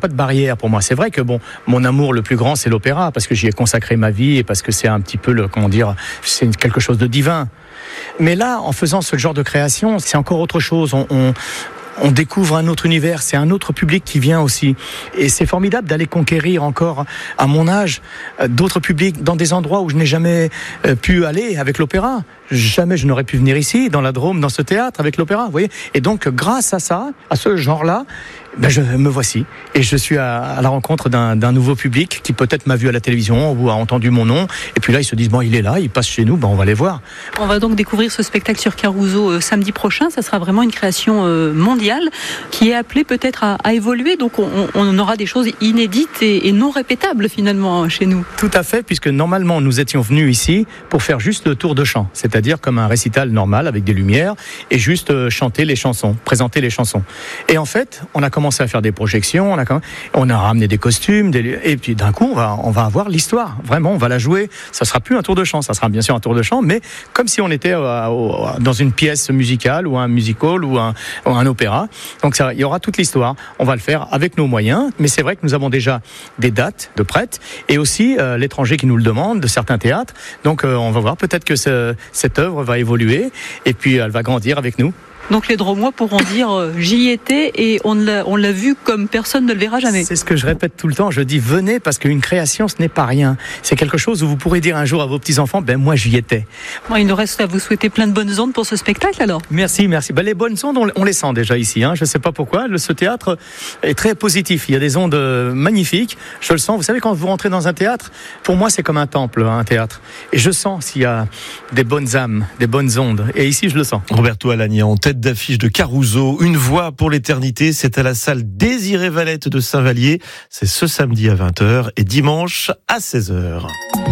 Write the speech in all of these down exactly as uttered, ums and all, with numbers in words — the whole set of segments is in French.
pas de barrière pour moi. C'est vrai que bon, mon amour le plus grand, c'est l'opéra, parce que j'y ai consacré ma vie et parce que c'est un petit peu le, comment dire, c'est quelque chose de divin. Mais là, en faisant ce genre de création, c'est encore autre chose. On, on, on découvre un autre univers, c'est un autre public qui vient aussi. Et c'est formidable d'aller conquérir encore, à mon âge, d'autres publics dans des endroits où je n'ai jamais pu aller avec l'opéra. Jamais je n'aurais pu venir ici, dans la Drôme, dans ce théâtre, avec l'opéra, vous voyez. Et donc, grâce à ça, à ce genre-là, ben je me voici. Et je suis à, à la rencontre d'un, d'un nouveau public qui peut-être m'a vu à la télévision ou a entendu mon nom. Et puis là, ils se disent, bon, il est là, il passe chez nous, ben on va les voir. On va donc découvrir ce spectacle sur Caruso euh, samedi prochain. Ça sera vraiment une création euh, mondiale qui est appelée peut-être à, à évoluer. Donc, on, on aura des choses inédites et, et non répétables, finalement, chez nous. Tout à fait, puisque normalement, nous étions venus ici pour faire juste le tour de chant. C'est-à-dire comme un récital normal avec des lumières et juste euh, chanter les chansons, présenter les chansons. Et en fait, on a commencé à faire des projections, on a, on a ramené des costumes, des, et puis d'un coup, on va, on va avoir l'histoire. Vraiment, on va la jouer. Ça sera plus un tour de chant, ça sera bien sûr un tour de chant, mais comme si on était euh, euh, dans une pièce musicale ou un musical ou un, ou un opéra. Donc ça, il y aura toute l'histoire. On va le faire avec nos moyens, mais c'est vrai que nous avons déjà des dates de prêtes et aussi euh, l'étranger qui nous le demande, de certains théâtres. Donc euh, on va voir, peut-être que ce, cette œuvre va évoluer et puis elle va grandir avec nous. Donc les Drômois pourront dire euh, j'y étais et on l'a, on l'a vu comme personne ne le verra jamais. C'est ce que je répète tout le temps, je dis venez parce qu'une création ce n'est pas rien. C'est quelque chose où vous pourrez dire un jour à vos petits-enfants, ben moi j'y étais. Bon, il nous reste à vous souhaiter plein de bonnes ondes pour ce spectacle alors. Merci, merci. Ben, les bonnes ondes, on, on les sent déjà ici. Hein. Je ne sais pas pourquoi, le, ce théâtre est très positif. Il y a des ondes magnifiques, je le sens. Vous savez, quand vous rentrez dans un théâtre, pour moi c'est comme un temple, un théâtre. Et je sens s'il y a des bonnes âmes, des bonnes ondes. Et ici je le sens. Roberto Alagna en tête d'affiche de Caruso, Une voix pour l'éternité, c'est à la salle Désiré Valette de Saint-Vallier, c'est ce samedi à vingt heures et dimanche à seize heures.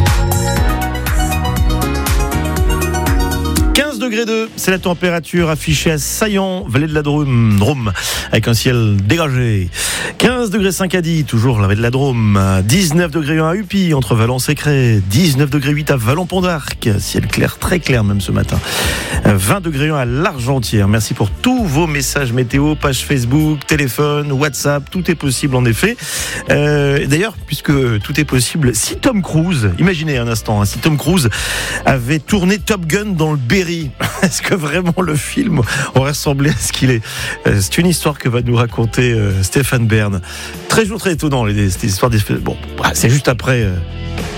quinze degrés deux, c'est la température affichée à Saillant, vallée de la Drôme, Drôme, avec un ciel dégagé. quinze degrés cinq à Die, toujours la vallée de la Drôme. dix-neuf degrés un à Upi, entre Valence et Cré. dix-neuf degrés huit à Vallon-Pont d'Arc, ciel clair, très clair même ce matin. vingt degrés un à l'Argentière. Merci pour tous vos messages météo, page Facebook, téléphone, WhatsApp, tout est possible en effet. Euh, d'ailleurs, puisque tout est possible, si Tom Cruise, imaginez un instant, hein, si Tom Cruise avait tourné Top Gun dans le Berry, est-ce que vraiment le film aurait ressemblé à ce qu'il est ? C'est une histoire que va nous raconter euh, Stéphane Bern. Très jour très étonnant, les, cette histoire des... Bon, c'est juste après... Euh